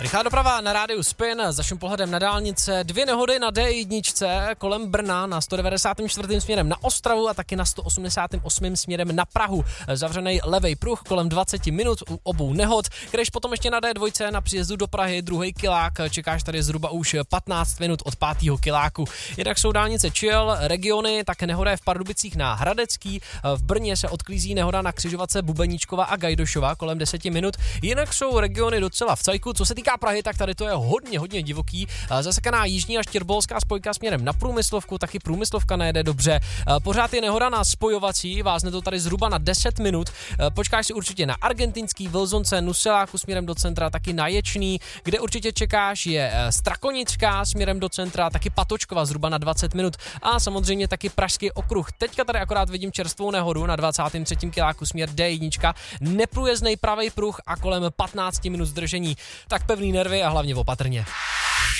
Rychlá doprava na rádiu Spin s vaším pohledem na dálnice. 2 nehody na D1 kolem Brna na 194. směrem na Ostravu a taky na 188. směrem na Prahu. Zavřený levej pruh kolem 20 minut u obou nehod. Když potom ještě na D2 na příjezdu do Prahy, druhý kilák, čekáš tady zhruba už 15 minut od 5. kiláku. Jinak jsou dálnice chill, regiony, také nehoda je v Pardubicích na Hradecký. V Brně se odklízí nehoda na křižovatce Bubeníčkova a Gajdošova kolem 10 minut. Jinak jsou regiony docela v cajku. Co se týká Prahy, tak tady to je hodně divoký. Zasekaná jižní a štěrbolská spojka směrem na Průmyslovku, taky Průmyslovka nejede dobře. Pořád je nehoda na spojovací, vázne to tady zhruba na 10 minut. Počkáš si určitě na Argentinský, Vilzonce, Nusiláku směrem do centra, taky na Ječný, kde určitě čekáš je Strakonická směrem do centra, taky Patočkova zhruba na 20 minut a samozřejmě taky Pražský okruh. Teďka tady akorát vidím čerstvou nehodu na 23. kiláku směr D1, neprůjezdnej pravý pruh a kolem 15 minut zdržení. Tak pevný nervy a hlavně opatrně.